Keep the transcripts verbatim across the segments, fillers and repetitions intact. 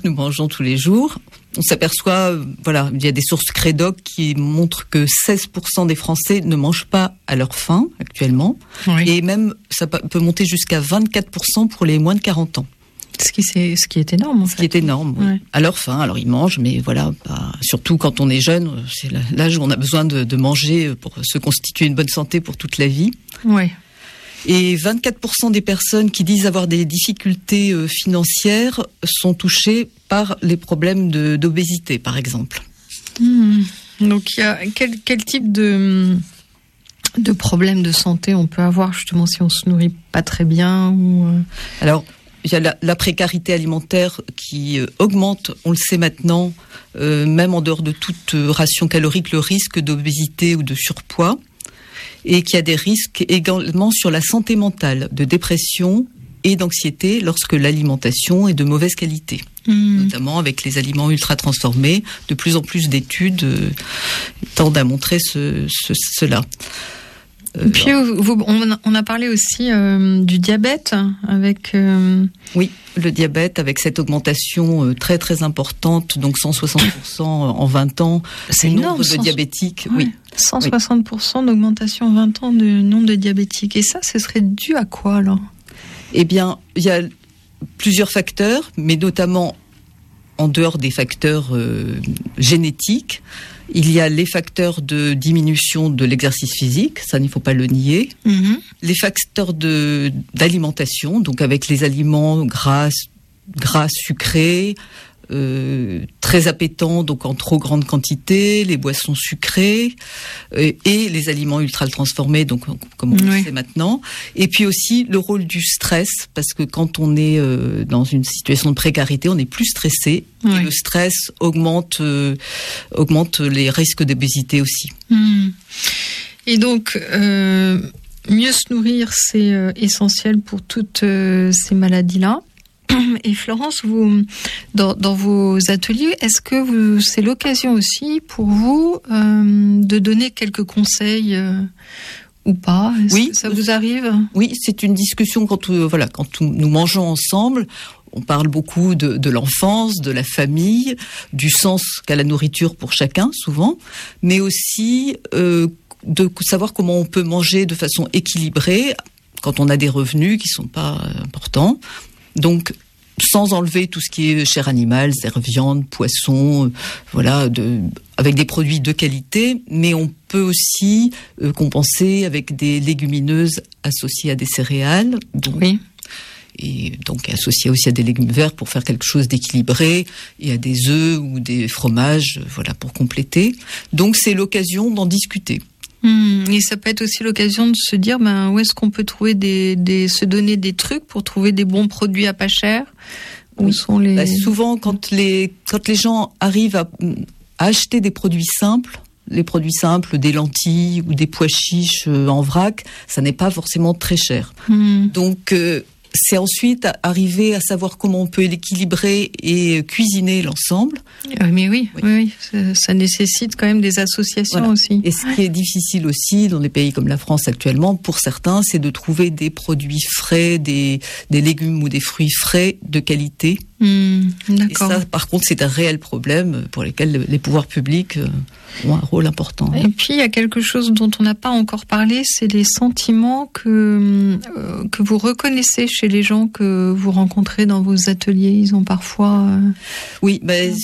que nous mangeons tous les jours. On s'aperçoit, voilà, il y a des sources Crédoc qui montrent que seize pour cent des Français ne mangent pas à leur faim actuellement. Oui. Et même, ça peut monter jusqu'à vingt-quatre pour cent pour les moins de quarante ans. Ce qui, c'est, ce qui est énorme, en fait. Ce qui est énorme, oui. Ouais. À leur faim, alors ils mangent, mais voilà, pas, surtout quand on est jeune, c'est l'âge où on a besoin de, de manger pour se constituer une bonne santé pour toute la vie. Oui. Et vingt-quatre pour cent des personnes qui disent avoir des difficultés financières sont touchées par les problèmes de, d'obésité, par exemple. Mmh. Donc, il y a quel, quel type de, de problèmes de santé on peut avoir, justement, si on se nourrit pas très bien ou... Alors, il y a la, la précarité alimentaire qui euh, augmente, on le sait maintenant, euh, même en dehors de toute euh, ration calorique, le risque d'obésité ou de surpoids, et qu'il y a des risques également sur la santé mentale, de dépression et d'anxiété lorsque l'alimentation est de mauvaise qualité, mmh. notamment avec les aliments ultra transformés. De plus en plus d'études euh, tendent à montrer ce, ce, cela. Euh, Puis vous, on, on a parlé aussi euh, du diabète avec. Euh... Oui, le diabète avec cette augmentation euh, très très importante, donc cent soixante pour cent en vingt ans. C'est le énorme, nombre de diabétiques. Ouais, oui, cent soixante pour cent oui. d'augmentation en vingt ans du nombre de diabétiques. Et ça, ce serait dû à quoi alors ? Eh bien, il y a plusieurs facteurs, mais notamment en dehors des facteurs euh, génétiques. Il y a les facteurs de diminution de l'exercice physique, ça il ne faut pas le nier. Mmh. Les facteurs de, d'alimentation, donc avec les aliments gras, gras sucrés, euh, très appétants, donc en trop grande quantité, les boissons sucrées euh, et les aliments ultra transformés, donc comme on oui. le sait maintenant. Et puis aussi le rôle du stress, parce que quand on est euh, dans une situation de précarité, on est plus stressé. Oui. Et le stress augmente, euh, augmente les risques d'obésité aussi. Mmh. Et donc, euh, mieux se nourrir, c'est euh, essentiel pour toutes euh, ces maladies-là. Et Florence, vous, dans, dans vos ateliers, est-ce que vous, c'est l'occasion aussi pour vous euh, de donner quelques conseils euh, ou pas ? Est-ce oui, que ça vous arrive ? Oui, c'est une discussion quand, euh, voilà, quand nous mangeons ensemble. On parle beaucoup de, de l'enfance, de la famille, du sens qu'a la nourriture pour chacun, souvent, mais aussi euh, de savoir comment on peut manger de façon équilibrée quand on a des revenus qui sont pas importants. Donc, sans enlever tout ce qui est chair animale, c'est-à-dire viande, poisson, euh, voilà, de, avec des produits de qualité, mais on peut aussi euh, compenser avec des légumineuses associées à des céréales. Donc, oui. Et donc associées aussi à des légumes verts pour faire quelque chose d'équilibré, et à des œufs ou des fromages, voilà, pour compléter. Donc c'est l'occasion d'en discuter. Mmh, et ça peut être aussi l'occasion de se dire, ben, où est-ce qu'on peut trouver des, des, se donner des trucs pour trouver des bons produits à pas cher. Où oui. sont les... Bah, souvent, quand les, quand les gens arrivent à, à acheter des produits simples, les produits simples, des lentilles ou des pois chiches euh, en vrac, ça n'est pas forcément très cher. Mmh. Donc, euh, c'est ensuite arriver à savoir comment on peut l'équilibrer et cuisiner l'ensemble. Euh, mais oui, oui, oui, oui. Ça, ça nécessite quand même des associations voilà. aussi. Et ce qui est difficile aussi dans des pays comme la France actuellement, pour certains, c'est de trouver des produits frais, des, des légumes ou des fruits frais de qualité. Mmh, d'accord. Et ça, par contre, c'est un réel problème pour lequel les pouvoirs publics ont un rôle important. Et puis, il y a quelque chose dont on n'a pas encore parlé, c'est les sentiments que, euh, que vous reconnaissez chez les gens que vous rencontrez dans vos ateliers. Ils ont parfois... Euh... Oui, ben...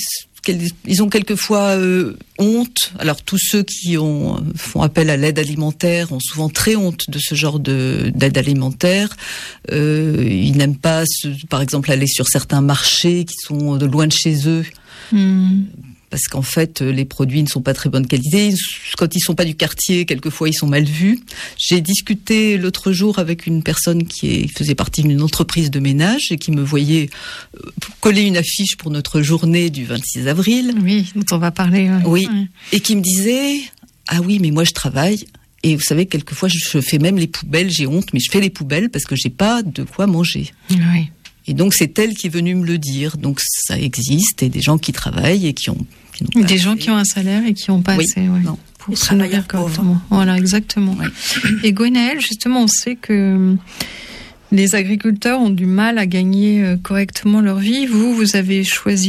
Ils ont quelquefois euh, honte. Alors tous ceux qui ont, font appel à l'aide alimentaire ont souvent très honte de ce genre de, d'aide alimentaire. Euh, ils n'aiment pas, ce, par exemple, aller sur certains marchés qui sont de loin de chez eux. Mmh. Parce qu'en fait, les produits ne sont pas très bonne qualité. Quand ils ne sont pas du quartier, quelquefois, ils sont mal vus. J'ai discuté l'autre jour avec une personne qui est, faisait partie d'une entreprise de ménage et qui me voyait coller une affiche pour notre journée du vingt-six avril. Oui, dont on va parler. Ouais. Oui, ouais. Et qui me disait « Ah oui, mais moi, je travaille. Et vous savez, quelquefois, je fais même les poubelles. J'ai honte, mais je fais les poubelles parce que je n'ai pas de quoi manger. » Oui. Et donc, c'est elle qui est venue me le dire. Donc, ça existe, et des gens qui travaillent et qui ont... Qui n'ont pas des assez. gens qui ont un salaire et qui n'ont pas oui, assez, ouais, non. pour se nourrir correctement. Voilà, exactement. Oui. Et Gwenaëlle, justement, on sait que les agriculteurs ont du mal à gagner correctement leur vie. Vous, vous avez choisi